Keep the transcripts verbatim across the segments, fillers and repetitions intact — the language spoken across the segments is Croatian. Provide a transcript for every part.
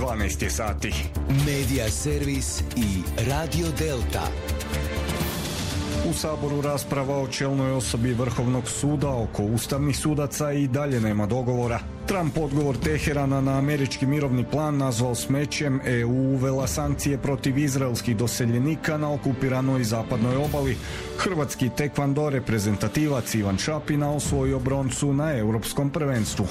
dvanaest je sati. Medija servis i Radio Delta. U Saboru rasprava o čelnoj osobi Vrhovnog suda, oko ustavnih sudaca i dalje nema dogovora. Trump odgovor Teherana na američki mirovni plan nazvao smećem, E U uvela sankcije protiv izraelskih doseljenika na okupiranoj zapadnoj obali. Hrvatski tekvando reprezentativac Ivan Šapina osvojio broncu na europskom prvenstvu.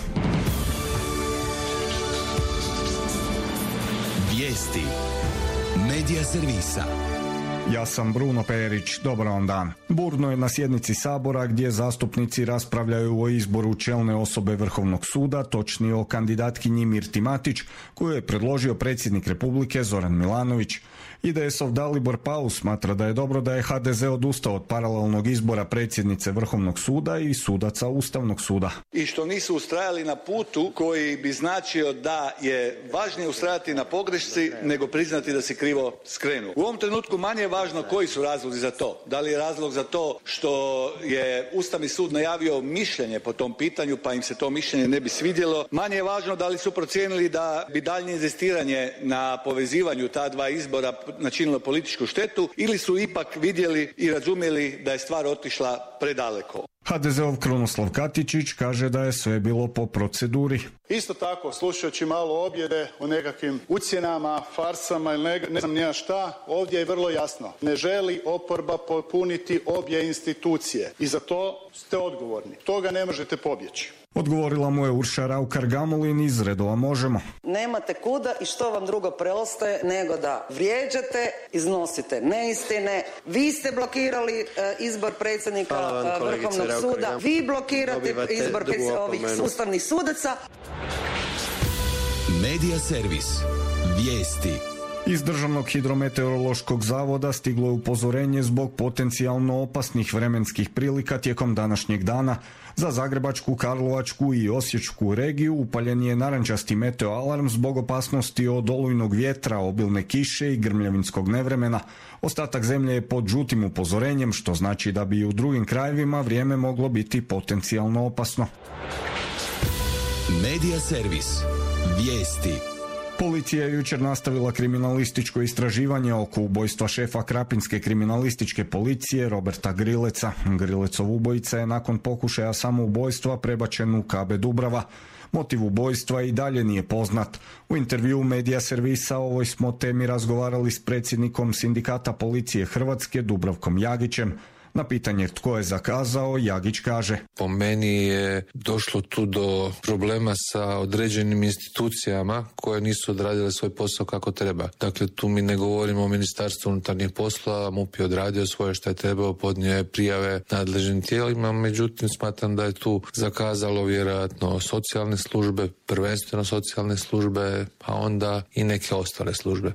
Vijesti Medija servisa. Ja sam Bruno Perić, dobar vam dan. Burno je na sjednici Sabora gdje zastupnici raspravljaju o izboru čelne osobe Vrhovnog suda, točnije o kandidatkinji Mirti Matić, koju je predložio predsjednik Republike Zoran Milanović. I D S-ov Dalibor Paus smatra da je dobro da je H D Z odustao od paralelnog izbora predsjednice Vrhovnog suda i sudaca Ustavnog suda. I što nisu ustrajali na putu koji bi značio da je važnije ustrajati na pogrešci nego priznati da se krivo skrenu. U ovom trenutku manje je važno koji su razlozi za to. Da li je razlog za to što je Ustavni sud najavio mišljenje po tom pitanju pa im se to mišljenje ne bi svidjelo. Manje je važno da li su procijenili da bi daljnje inzistiranje na povezivanju ta dva izbora načinilo političku štetu ili su ipak vidjeli i razumjeli da je stvar otišla predaleko. H D Z-ov Krunoslav Katičić kaže da je sve bilo po proceduri. Isto tako, slušajući malo objede o nekakvim ucjenama, farsama ili ne, ne znam nija šta, ovdje je vrlo jasno. Ne želi oporba popuniti obje institucije i za to ste odgovorni. Toga ne možete pobjeći. Odgovorila mu je Urša Raukar-Gamulin iz redova Možemo. Nemate kuda i što vam drugo preostaje nego da vrijeđate, iznosite neistine. Vi ste blokirali uh, izbor predsjednika uh, Vrhovnog suda. Vi blokirate izbor ovih ustavnih sudaca. Medija servis. Vijesti. Iz Državnog hidrometeorološkog zavoda stiglo je upozorenje zbog potencijalno opasnih vremenskih prilika tijekom današnjeg dana. Za Zagrebačku, Karlovačku i Osječku regiju upaljen je narančasti meteo alarm zbog opasnosti od olujnog vjetra, obilne kiše i grmljavinskog nevremena. Ostatak zemlje je pod žutim upozorenjem, što znači da bi i u drugim krajevima vrijeme moglo biti potencijalno opasno. Medija servis. Vijesti. Policija je jučer nastavila kriminalističko istraživanje oko ubojstva šefa Krapinske kriminalističke policije Roberta Grileca. Grilecov ubojica je nakon pokušaja samoubojstva prebačen u K B Dubrava. Motiv ubojstva i dalje nije poznat. U intervjuu Medija servisa o ovoj smo temi razgovarali s predsjednikom Sindikata policije Hrvatske Dubravkom Jagićem. Na pitanje tko je zakazao, Jagić kaže: Po meni je došlo tu do problema sa određenim institucijama koje nisu odradile svoj posao kako treba. Dakle, tu mi ne govorimo o Ministarstvu unutarnjih poslova, M U P je odradio svoje što je trebao, podnio je prijave nadležnim tijelima, međutim smatram da je tu zakazalo vjerojatno socijalne službe, prvenstveno socijalne službe, a onda i neke ostale službe.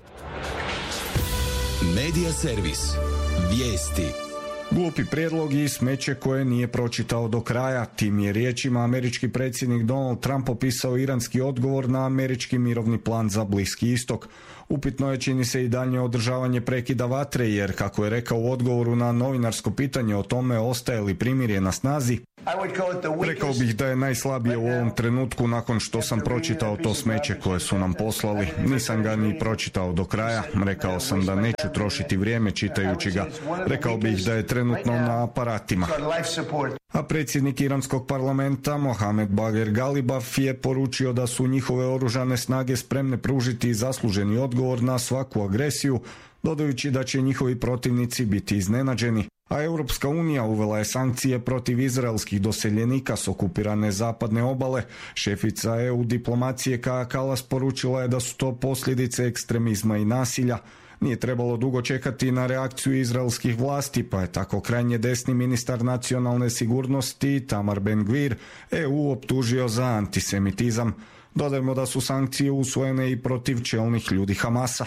Medija servis. Vijesti. Glupi prijedlog i smeće koje nije pročitao do kraja. Tim je riječima američki predsjednik Donald Trump opisao iranski odgovor na američki mirovni plan za Bliski istok. Upitno je, čini se, i daljnje održavanje prekida vatre, jer, kako je rekao u odgovoru na novinarsko pitanje o tome ostaje li primirje na snazi, rekao bih da je najslabije u ovom trenutku nakon što sam pročitao to smeće koje su nam poslali. Nisam ga ni pročitao do kraja. Rekao sam da neću trošiti vrijeme čitajući ga. Rekao bih da je trenutno na aparatima. A predsjednik iranskog parlamenta Mohamed Bagher Galibaf je poručio da su njihove oružane snage spremne pružiti zasluženi odgovor na svaku agresiju, dodajući da će njihovi protivnici biti iznenađeni. A Europska unija uvela je sankcije protiv izraelskih doseljenika s okupirane zapadne obale. Šefica E U diplomacije Kaja Kallas poručila je da su to posljedice ekstremizma i nasilja. Nije trebalo dugo čekati na reakciju izraelskih vlasti, pa je tako krajnje desni ministar nacionalne sigurnosti Tamar Ben-Gvir E U optužio za antisemitizam. Dodajmo da su sankcije usvojene i protiv čelnih ljudi Hamasa.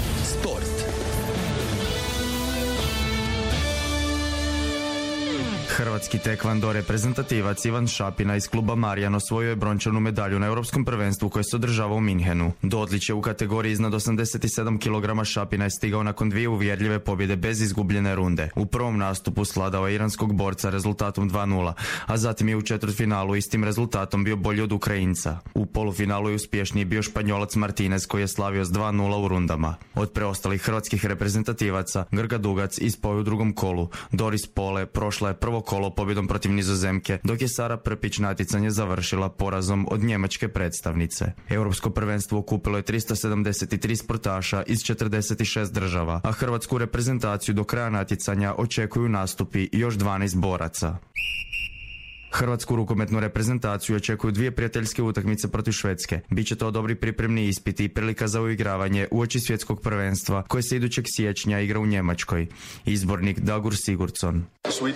Sport. Hrvatski tekvando reprezentativac Ivan Šapina iz kluba Marijan osvojio je brončanu medalju na Europskom prvenstvu koje se održava u Minhenu. Do odličja u kategoriji iznad osamdeset sedam kilograma Šapina je stigao nakon dvije uvjerljive pobjede bez izgubljene runde. U prvom nastupu sladao je iranskog borca rezultatom dva nula, a zatim je u četvrtfinalu istim rezultatom bio bolji od Ukrajinca. U polufinalu je uspješniji bio Španjolac Martinez koji je slavio s dva nula u rundama. Od preostalih hrvatskih reprezentativaca Grga Dugac ispao je u drugom kolu. Doris Pole prošla je prvo kolo pobjedom protiv Nizozemke, dok je Sara Prpić natjecanje završila porazom od njemačke predstavnice. Europsko prvenstvo okupilo je tristo sedamdeset tri sportaša iz četrdeset šest država, a hrvatsku reprezentaciju do kraja natjecanja očekuju nastupi još dvanaest boraca. Hrvatsku rukometnu reprezentaciju očekuju dvije prijateljske utakmice protiv Švedske. Biće to dobri pripremni ispiti i prilika za uigravanje uoči svjetskog prvenstva koje se idućeg siječnja igra u Njemačkoj. Izbornik Dagur Sigurdsson.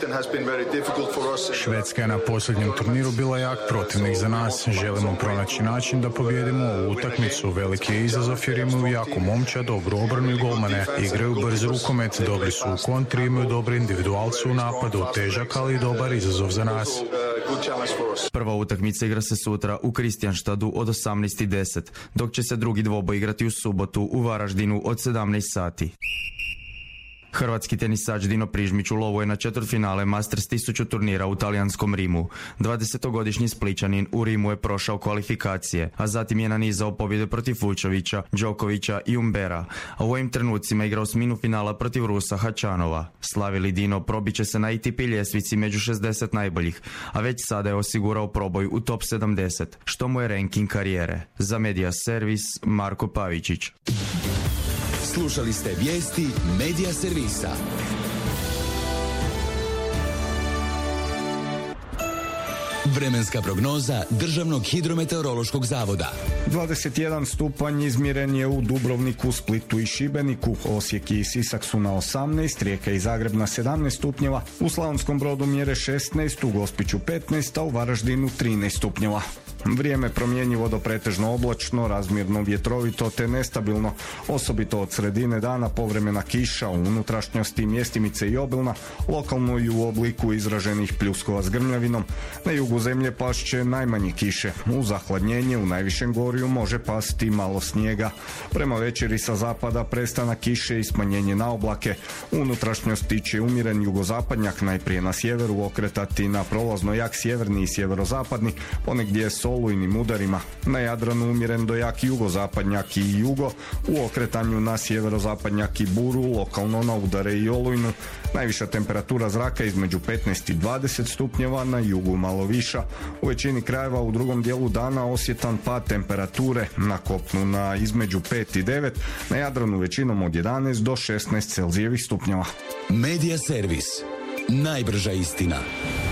Švedska je na posljednjem turniru bila jak protivnik za nas. Želimo pronaći način da pobijedimo ovu utakmicu. Veliki je izazov jer imaju jaku momčad, dobru obranu i golmane. Igraju brz rukomet, dobri su u kontri, imaju dobre individualce u napadu. Težak, ali i dobar izazov za nas. Prva utakmica igra se sutra u Kristijanštadu od osamnaest i deset, dok će se drugi dvoboj igrati u subotu u Varaždinu od sedamnaest sati. Hrvatski tenisač Dino Prižmić ulovio je na četvrtfinale Masters tisuću turnira u talijanskom Rimu. dvadesetogodišnji Splićanin u Rimu je prošao kvalifikacije, a zatim je nanizao pobjede protiv Vučovića, Đokovića i Umbera, a u ovim trenucima igra osminu finala protiv Rusa Hačanova. Slavili Dino probiće se na A T P ljestvici među šezdeset najboljih, a već sada je osigurao proboj u top sedamdeset, što mu je ranking karijere. Za Media Servis, Marko Pavičić. Slušali ste vijesti Media Servisa. Vremenska prognoza Državnog hidrometeorološkog zavoda. dvadeset jedan stupanj izmjeren je u Dubrovniku, Splitu i Šibeniku. Osijek i Sisak su na osamnaest, Rijeka i Zagreb na sedamnaest stupnjeva, u Slavonskom Brodu mjere šesnaest, u Gospiću petnaest, a u Varaždinu trinaest stupnjeva. Vrijeme promjenjivo do pretežno oblačno, razmjerno vjetrovito te nestabilno, osobito od sredine dana povremena kiša, u unutrašnjosti mjestimice i obilna, lokalno i u obliku izraženih pljuskova s grmljavinom. Na jugu zemlje pašće najmanje kiše, u zahladnjenje u najvišem gorju može pasti malo snijega. Prema večeri sa zapada prestana kiše i smanjenje na oblake. U unutrašnjosti će umjeren jugozapadnjak najprije na sjeveru okretati na prolazno jak sjeverni i sjeverozapadni, ponegdje s olujnim udarima. Na Jadranu umjeren do jak jugozapadnjak i jugo, u okretanju na sjeverozapadnjak i buru, lokalno na udare i olujnu. Najviša temperatura zraka između petnaest i dvadeset stupnjeva, na jugu malo viša. U većini krajeva u drugom dijelu dana osjetan pad temperature, na kopnu na između pet i devet, na Jadranu većinom od jedanaest do šesnaest Celzijevih stupnjeva. Media Servis. Najbrža istina.